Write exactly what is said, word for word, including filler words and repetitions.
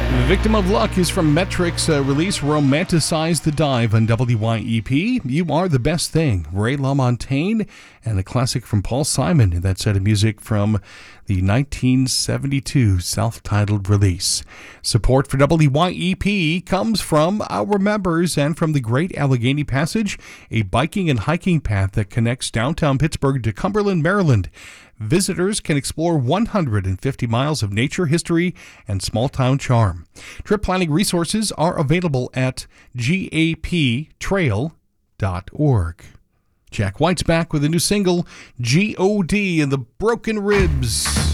Victim of Luck is from Metric's uh, release Romanticize the Dive on W Y E P. You Are the Best Thing, Ray LaMontagne, and a classic from Paul Simon, that set of music from the nineteen seventy-two self-titled release. Support for W Y E P comes from our members and from the Great Allegheny Passage, a biking and hiking path that connects downtown Pittsburgh to Cumberland, Maryland. Visitors can explore one hundred fifty miles of nature, history, and small-town charm. Trip planning resources are available at G A P trail dot org. Jack White's back with a new single, G O D and the Broken Ribs.